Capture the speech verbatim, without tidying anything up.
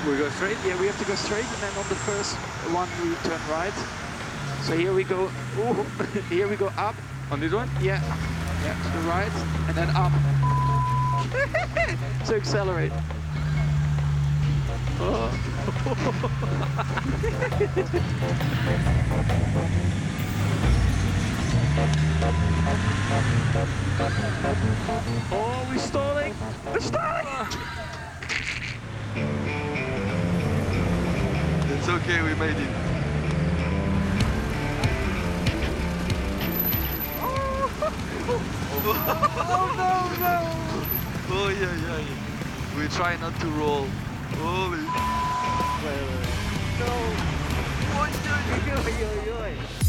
We go straight? Yeah, we have to go straight, and then on the first one we turn right. So here we go. Ooh, here we go up. On this one? Yeah, yeah, to the right, and then up. So accelerate. Oh. Oh, we're stalling! We're stalling! It's okay, we made it. Oh no, no! Oh yeah, yeah, yeah. We try not to roll. Holy. Wait, wait, wait. No! Oi, oi, oi, oi, oi.